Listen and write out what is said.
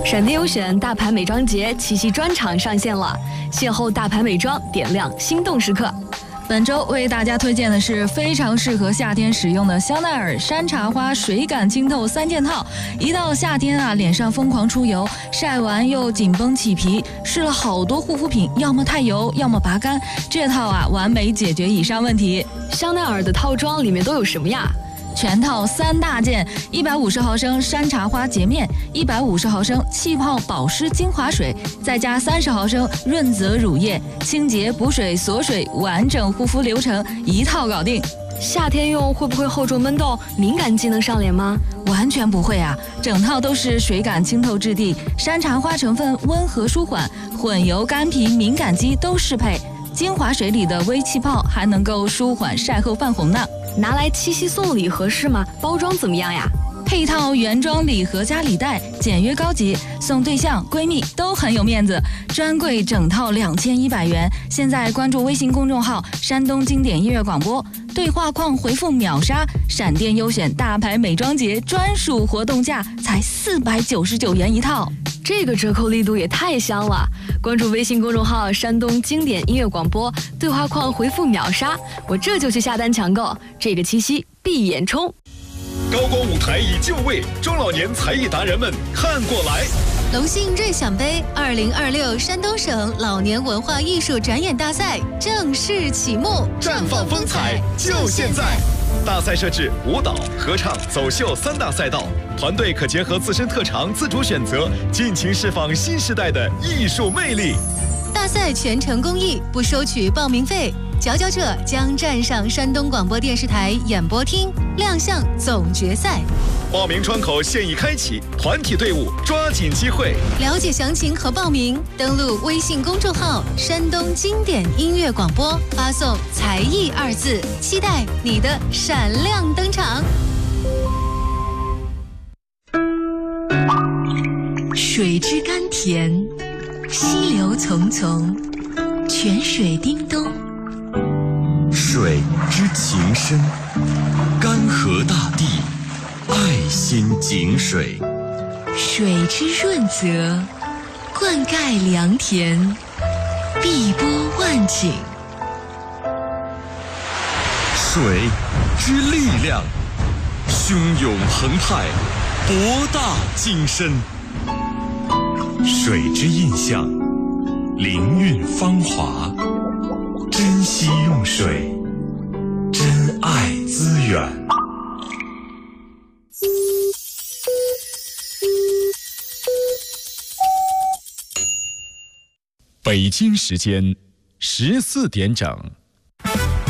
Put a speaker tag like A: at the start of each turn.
A: 闪电优选大牌美妆节七夕专场上线了，邂逅大牌美妆，点亮心动时刻。
B: 本周为大家推荐的是非常适合夏天使用的香奈儿山茶花水感清透3件套。一到夏天啊，脸上疯狂出油，晒完又紧绷起皮，试了好多护肤品，要么太油，要么拔干，这套啊完美解决以上问题。
A: 香奈儿的套装里面都有什么呀？
B: 全套3大件：150毫升山茶花洁面，150毫升气泡保湿精华水，再加30毫升润泽乳液，清洁补水锁水，完整护肤流程一套搞定。
A: 夏天用会不会厚重闷痘，敏感肌能上脸吗？
B: 完全不会啊，整套都是水感清透质地，山茶花成分温和舒缓，混油干皮敏感肌都适配。精华水里的微气泡还能够舒缓晒后泛红呢。
A: 拿来七夕送礼合适吗？包装怎么样呀？
B: 配套原装礼盒加礼袋，简约高级，送对象闺蜜都很有面子。专柜整套2100元，现在关注微信公众号山东经典音乐广播，对话框回复秒杀，闪电优选大牌美妆节专属活动价才499元一套。
A: 这个折扣力度也太香了！关注微信公众号山东经典音乐广播，对话框回复秒杀，我这就去下单抢购，这个七夕闭眼冲。
C: 高光舞台已就位，中老年才艺达人们看过来。
D: 龙信瑞享杯2026山东省老年文化艺术展演大赛正式启幕，
C: 绽放风采就现在！大赛设置舞蹈、合唱、走秀3大赛道，团队可结合自身特长自主选择，尽情释放新时代的艺术魅力。
D: 大赛全程公益，不收取报名费，佼佼者将站上山东广播电视台演播厅，亮相总决赛。
C: 报名窗口现已开启，团体队伍抓紧机会。
D: 了解详情和报名，登录微信公众号山东经典音乐广播，发送才艺2字，期待你的闪亮登场。
E: 水之甘甜，溪流淙淙，泉水叮咚。
F: 水之情深，干涸大地，爱心井水。
E: 水之润泽，灌溉良田，碧波万顷。
F: 水之力量，汹涌澎湃，博大精深。水之印象，灵韵芳华。珍惜用水，珍爱资源。
C: 北京时间14点整。